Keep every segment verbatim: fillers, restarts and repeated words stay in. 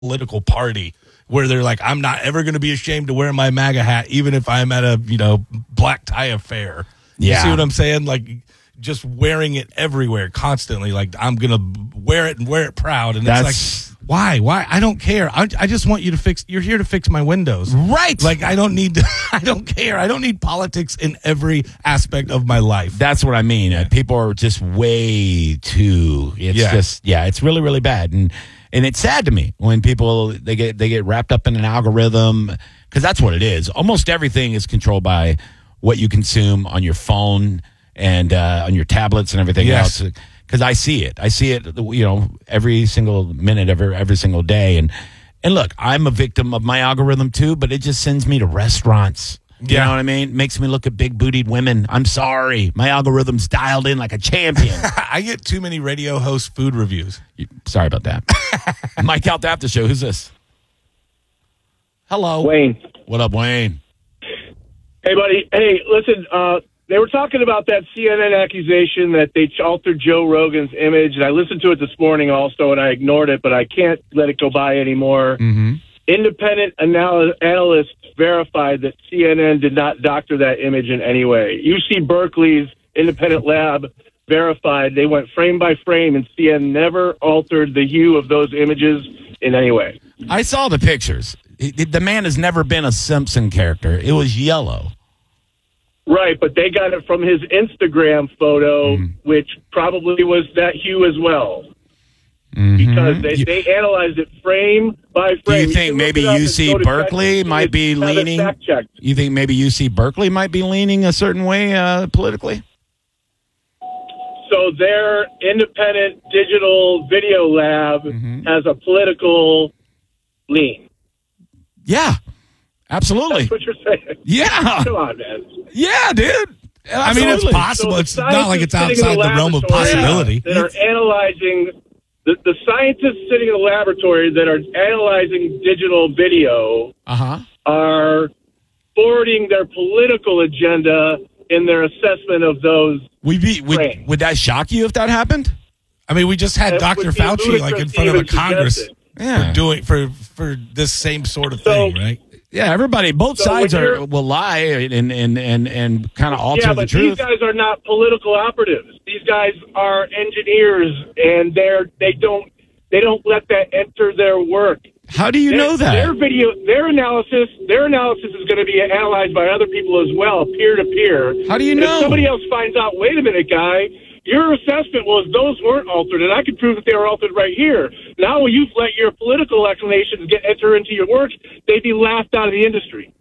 political party where they're like, I'm not ever going to be ashamed to wear my MAGA hat, even if I'm at a, you know, black tie affair. Yeah. You see what I'm saying? Like, just wearing it everywhere constantly. Like, I'm going to wear it and wear it proud. And That's, it's like, why? Why? I don't care. I, I just want you to fix, you're here to fix my windows. Right. Like, I don't need to, I don't care. I don't need politics in every aspect of my life. That's what I mean. Uh, people are just way too, it's Yeah. just, yeah, it's really, really bad. And, and it's sad to me when people, they get, they get wrapped up in an algorithm, because that's what it is. Almost everything is controlled by what you consume on your phone and uh, on your tablets and everything Yes. else. Because I see it. I see it, you know, every single minute, every, every single day. And, and look, I'm a victim of my algorithm too, but it just sends me to restaurants. You Yeah. know what I mean? Makes me look at big-bootied women. I'm sorry. My algorithm's dialed in like a champion. I get too many radio host food reviews. You- Sorry about that. Mike out the after show. Who's this? Hello. Wayne. What up, Wayne? Hey, buddy. Hey, listen, uh, they were talking about that C N N accusation that they altered Joe Rogan's image, and I listened to it this morning also, and I ignored it, but I can't let it go by anymore. Mm-hmm. Independent anal- analysts verified that C N N did not doctor that image in any way. U C Berkeley's independent lab verified they went frame by frame, and C N N never altered the hue of those images in any way. I saw the pictures. It- it- the man has never been a Simpson character. It was yellow. Right, but they got it from his Instagram photo, Mm. which probably was that hue as well. Mm-hmm. Because they, they analyzed it frame by Do frame. you think can maybe look it up U and C go to Berkeley ChatGPT might and be have it leaning? fact-checked. You think maybe U C Berkeley might be leaning a certain way uh, politically? So their independent digital video lab Mm-hmm. has a political lean. Yeah, absolutely. That's what you're saying. Yeah, Come on, man. yeah, dude. I mean, it's Absolutely. possible. So it's the not like it's scientists sitting outside in the realm of laboratory possibility. That are analyzing the, the scientists sitting in the laboratory that are analyzing digital video Uh-huh. are forwarding their political agenda in their assessment of those. Would, be, would, Right. would that shock you if that happened? I mean, we just had That Doctor would be Fauci like in ludicrous front of to a even Congress suggest it. Yeah. for doing for for this same sort of So- thing, right? Yeah, everybody, both So sides when are you're- will lie and and and, and kind of alter Yeah, the but truth. these guys are not political operatives. These guys are engineers, and they're they don't they don't let that enter their work. How do you know that? Their video, their analysis, their analysis is going to be analyzed by other people as well, peer to peer. How do you And know? If somebody else finds out, wait a minute, guy, your assessment was those weren't altered, and I can prove that they were altered right here. Now, when you've let your political explanations get enter into your work, they'd be laughed out of the industry.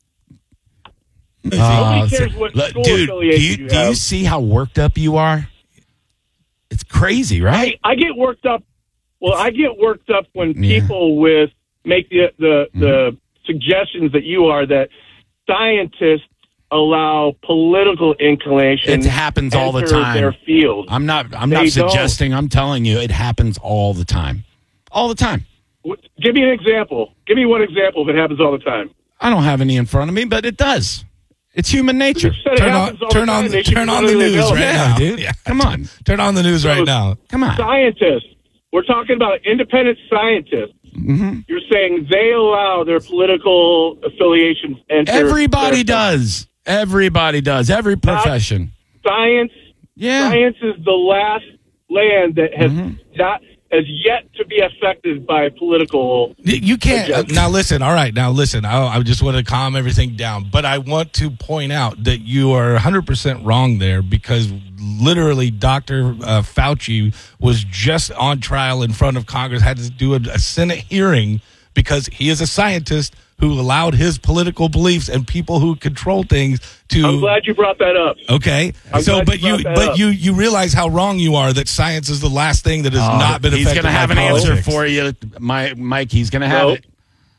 Uh, Nobody cares what look, school dude, do affiliation you, you do you have. see how worked up you are? It's crazy, right? I, I get worked up. Well, I get worked up when Yeah. people with make the the, the suggestions that you are that scientists allow political inclination. It happens all the enter time. Their field. I'm not. I'm They not don't. suggesting. I'm telling you, it happens all the time, all the time. W- Give me an example. Give me one example if it happens all the time. I don't have any in front of me, but it does. It's human nature. You said it Turn on, happens all turn the on, time. the, They should turn be on the readily news available. right Yeah, now, dude. Yeah. Come on. Turn on the news So- right now. Come on. Scientists. We're talking about independent scientists. Mm-hmm. You're saying they allow their political affiliations enter. Everybody their- does. Everybody does. Every profession. Science. Yeah. Science is the last land that has Mhm. not has yet to be affected by political. You can't uh, Agenda. now. Listen, all right. Now listen. I, I just want to calm everything down, but I want to point out that you are one hundred percent wrong there because literally, Doctor Uh, Fauci was just on trial in front of Congress. Had to do a, a Senate hearing because he is a scientist who allowed his political beliefs and people who control things to. I'm glad you brought that up. Okay, I'm so glad but you you brought that but up. you you realize how wrong you are that science is the last thing that has not been Oh, He's affected going to have by an answer politics. for you, My, Mike. He's going to have Nope. it.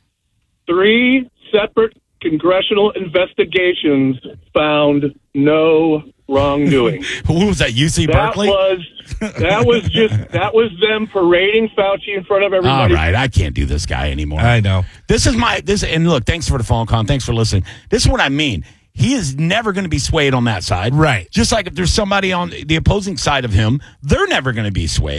Three separate congressional investigations found no wrongdoing. Who was that? U C That Berkeley? was that was just that was them parading Fauci in front of All everybody. right, I can't do this guy anymore. I know. This is my this, and look, thanks for the phone call. And thanks for listening. This is what I mean. He is never going to be swayed on that side, Right. Just like if there's somebody on the opposing side of him, they're never going to be swayed.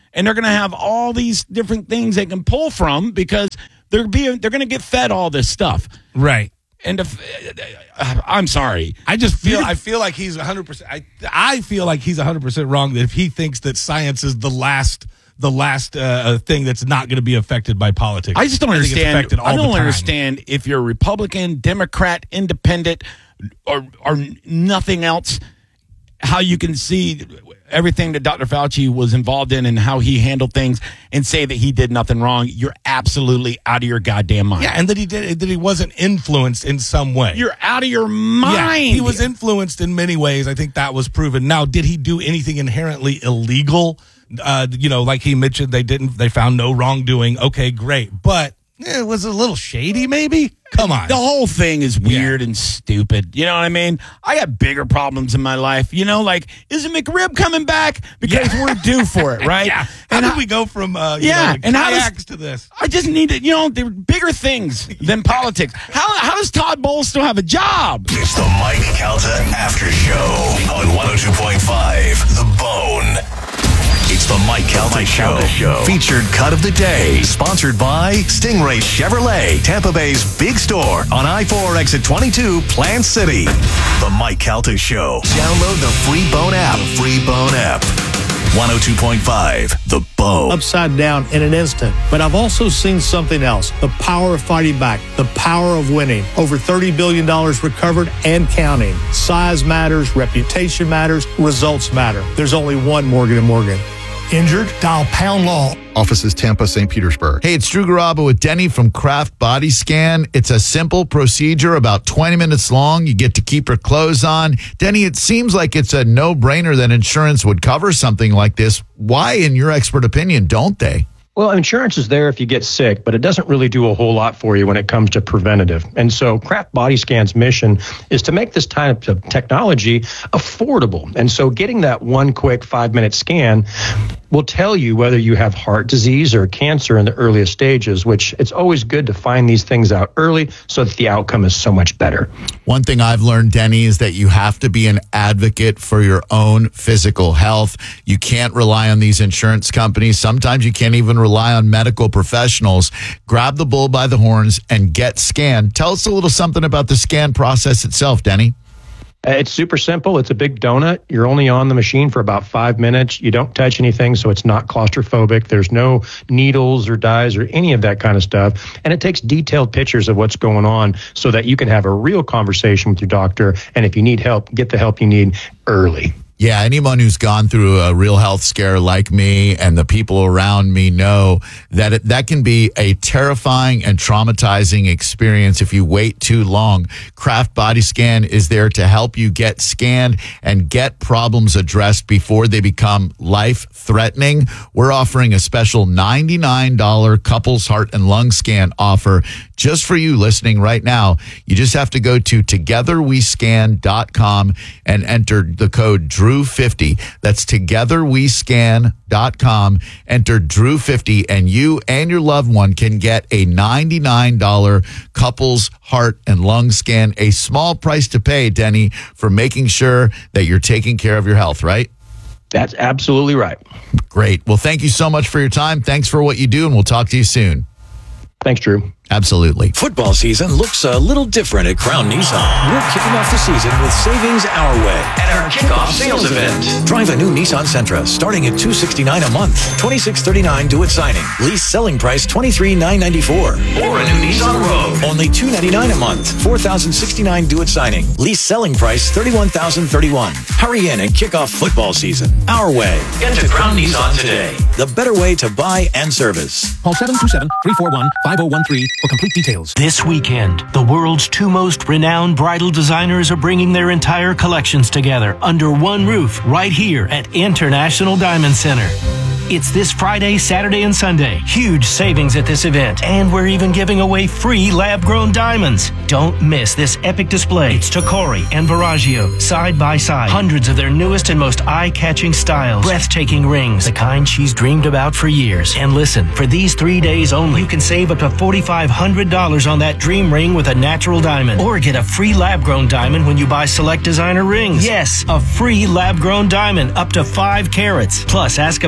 and they're going to have all these different things they can pull from because they're being they're going to get fed all this stuff. Right. And if, uh, I'm sorry. I just feel I feel like he's one hundred percent I I feel like he's one hundred percent wrong that if he thinks that science is the last the last uh, thing that's not going to be affected by politics. I just don't I understand. I don't the understand if you're Republican, Democrat, Independent, or or nothing else, how you can see everything that Doctor Fauci was involved in and how he handled things and say that he did nothing wrong. You're absolutely out of your goddamn mind. Yeah, and that he did that he wasn't influenced in some way. You're out of your mind. Yeah, he was influenced in many ways. I think that was proven. Now, did he do anything inherently illegal? Uh, you know, like he mentioned, they didn't. They found no wrongdoing. Okay, great, but it was a little shady, maybe. Come on, the whole thing is weird yeah. and stupid. You know what I mean? I got bigger problems in my life. You know, like is a McRib coming back because yeah. we're due for it, right? yeah. How and did I, we go from uh, you yeah, know, and how kayaks does, to this? I just need it. You know, there are bigger things than politics. How how does Todd Bowles still have a job? It's the Mike Calta After Show on one oh two point five The Bone. It's the Mike Calta, Mike Show. Calta Show. Featured cut of the day. Sponsored by Stingray Chevrolet, Tampa Bay's big store on I four exit twenty-two, Plant City. The Mike Calta Show. Download the free Bone app. The free Bone app. one oh two point five The Bone. Upside down in an instant. But I've also seen something else. The power of fighting back. The power of winning. Over thirty billion dollars recovered and counting. Size matters. Reputation matters. Results matter. There's only one Morgan and Morgan. Injured? Dial Pound Law. Offices Tampa, Saint Petersburg. Hey, it's Drew Garabo with Denny from Kraft Body Scan. It's a simple procedure, about twenty minutes long. You get to keep your clothes on. Denny, it seems like it's a no-brainer that insurance would cover something like this. Why, in your expert opinion, don't they? Well, insurance is there if you get sick, but it doesn't really do a whole lot for you when it comes to preventative. And so Kraft Body Scan's mission is to make this type of technology affordable. And so getting that one quick five-minute scan will tell you whether you have heart disease or cancer in the earliest stages, which it's always good to find these things out early so that the outcome is so much better. One thing I've learned, Denny, is that you have to be an advocate for your own physical health. You can't rely on these insurance companies. Sometimes you can't even rely on medical professionals. Grab the bull by the horns and get scanned. Tell us a little something about the scan process itself, Denny. It's super simple. It's a big donut. You're only on the machine for about five minutes. You don't touch anything, so it's not claustrophobic. There's no needles or dyes or any of that kind of stuff. And it takes detailed pictures of what's going on so that you can have a real conversation with your doctor. And if you need help, get the help you need early. Yeah, anyone who's gone through a real health scare like me and the people around me know that it, that can be a terrifying and traumatizing experience if you wait too long. Kraft Body Scan is there to help you get scanned and get problems addressed before they become life-threatening. We're offering a special ninety-nine dollars couples heart and lung scan offer just for you listening right now. You just have to go to together we scan dot com and enter the code Drew fifty. That's together we scan dot com. Enter Drew fifty, and you and your loved one can get a ninety-nine dollars couples heart and lung scan. A small price to pay, Denny, for making sure that you're taking care of your health, right? That's absolutely right. Great. Well, thank you so much for your time. Thanks for what you do, and we'll talk to you soon. Thanks, Drew. Absolutely. Football season looks a little different at Crown Nissan. We're kicking off the season with savings our way at our kickoff sales event. Drive a new Nissan Sentra starting at two hundred sixty-nine dollars a month, twenty-six thirty-nine due at signing. Lease selling price twenty-three thousand nine hundred ninety-four dollars. Or a new Nissan Rogue, only two hundred ninety-nine dollars a month, four thousand sixty-nine dollars due at signing. Lease selling price thirty-one thousand thirty-one dollars. Hurry in and kick off football season our way. Get to Crown Nissan today. The better way to buy and service. Call seven two seven, three four one, five oh one three for complete details. This weekend, the world's two most renowned bridal designers are bringing their entire collections together under one roof right here at International Diamond Center. It's this Friday, Saturday, and Sunday. Huge savings at this event. And we're even giving away free lab-grown diamonds. Don't miss this epic display. It's Tacori and Verragio, side by side. Hundreds of their newest and most eye-catching styles. Breathtaking rings, the kind she's dreamed about for years. And listen, for these three days only, you can save up to four thousand five hundred dollars on that dream ring with a natural diamond. Or get a free lab-grown diamond when you buy select designer rings. Yes, a free lab-grown diamond up to five carats. Plus, ask about special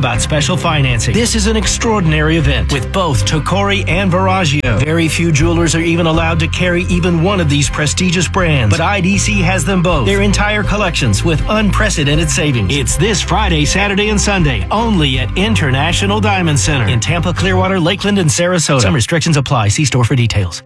special financing. This is an extraordinary event with both Tocori and Veragio. Very few jewelers are even allowed to carry even one of these prestigious brands, but I D C has them both. Their entire collections with unprecedented savings. It's this Friday, Saturday, and Sunday only at International Diamond Center in Tampa, Clearwater, Lakeland, and Sarasota. Some restrictions apply. See store for details.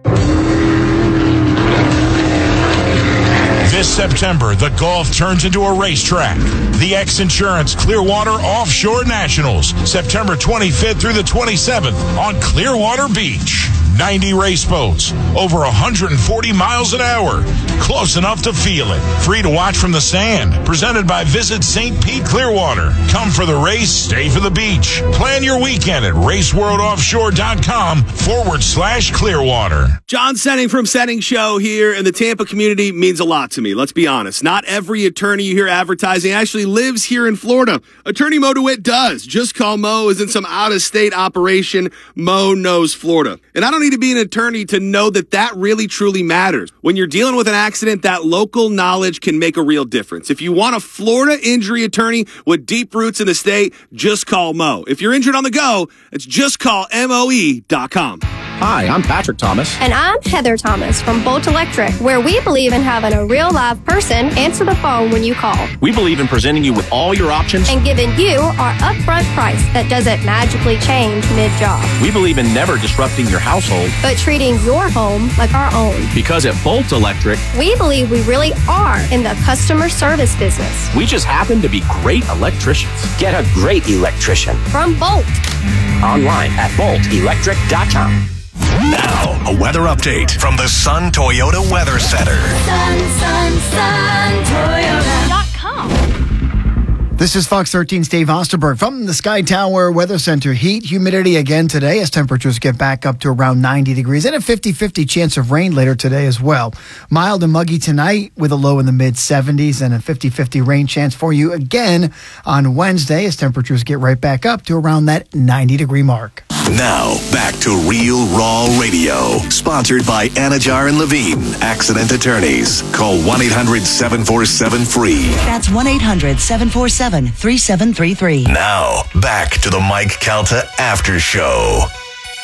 This September, the Gulf turns into a racetrack. The X Insurance Clearwater Offshore Nationals, September twenty-fifth through the twenty-seventh on Clearwater Beach. ninety race boats, over one hundred forty miles an hour. Close enough to feel it. Free to watch from the sand. Presented by Visit Saint Pete Clearwater. Come for the race, stay for the beach. Plan your weekend at raceworldoffshore.com forward slash Clearwater. John Senning from Senning Show here, and the Tampa community means a lot to me. Let's be honest. Not every attorney you hear advertising actually lives here in Florida. Attorney Mo DeWitt does. Just call Mo isn't some out-of-state operation. Mo knows Florida. And I don't need to be an attorney to know that that really truly matters. When you're dealing with an accident, that local knowledge can make a real difference. If you want a Florida injury attorney with deep roots in the state, just call Mo. If you're injured on the go, it's just call M O E dot com. Hi, I'm Patrick Thomas. And I'm Heather Thomas from Bolt Electric, where we believe in having a real live person answer the phone when you call. We believe in presenting you with all your options and giving you our upfront price that doesn't magically change mid-job. We believe in never disrupting your household, but treating your home like our own. Because at Bolt Electric, we believe we really are in the customer service business. We just happen to be great electricians. Get a great electrician from Bolt. Online at bolt electric dot com. Now, a weather update from the Sun Toyota Weather Center. Sun, sun, sun, Toyota dot com. This is Fox thirteen's Dave Osterberg from the Sky Tower Weather Center. Heat, humidity again today as temperatures get back up to around ninety degrees and a fifty-fifty chance of rain later today as well. Mild and muggy tonight with a low in the mid seventies and a fifty-fifty rain chance for you again on Wednesday as temperatures get right back up to around that ninety degree mark. Now, back to Real Raw Radio, sponsored by Anajar and Levine, Accident Attorneys. Call one eight hundred seven four seven free. That's one eight hundred seven four seven three seven three three. Now, back to the Mike Calta After Show.